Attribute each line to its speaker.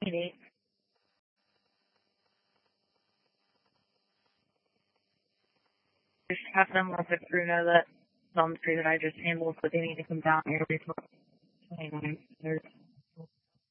Speaker 1: 28. Just have them let the crew know that it's on the tree that I just handled, but they need to come down here before 29.